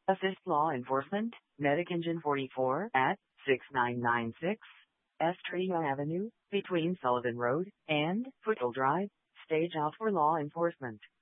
Assist law enforcement, Medic Engine 44 at 6996 Estrella Avenue, between Sullivan Road and Foothill Drive. Stage out for law enforcement.